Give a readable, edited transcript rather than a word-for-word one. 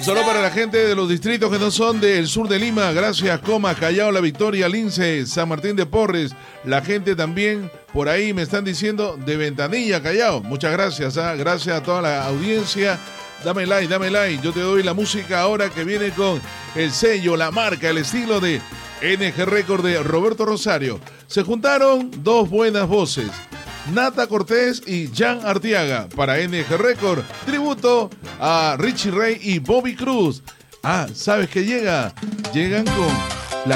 Solo para la gente de los distritos que no son del sur de Lima, gracias, Comas, Callao, La Victoria, Lince, San Martín de Porres. La gente también por ahí me están diciendo de Ventanilla, Callao. Muchas gracias, gracias a toda la audiencia. Dame like, yo te doy la música ahora que viene con el sello, la marca, el estilo de NG Record de Roberto Rosario. Se juntaron dos buenas voces, Nata Cortés y Jan Arteaga, para NG Record, tributo a Richie Ray y Bobby Cruz. ¿Sabes qué llega? Llegan con